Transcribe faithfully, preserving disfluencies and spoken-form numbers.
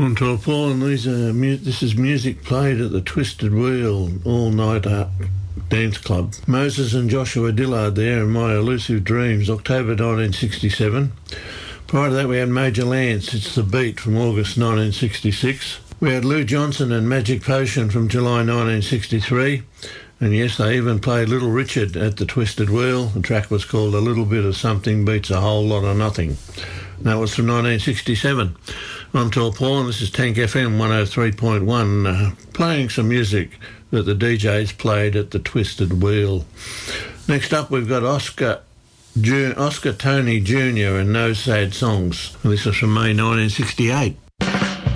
On to Paul, and these are mu- this is music played at the Twisted Wheel all-night uh, dance club. Moses and Joshua Dillard there in My Elusive Dreams, October nineteen sixty-seven. Prior to that we had Major Lance, It's the Beat from August nineteen sixty-six. We had Lou Johnson and Magic Potion from July nineteen sixty-three. And yes, they even played Little Richard at the Twisted Wheel. The track was called A Little Bit of Something Beats a Whole Lot of Nothing. And that was from nineteen sixty-seven. I'm Tor Paul, and this is Tank F M one oh three point one, uh, playing some music that the D Js played at the Twisted Wheel. Next up, we've got Oscar Ju- Oscar Tony Junior and No Sad Songs. And this is from May nineteen sixty-eight.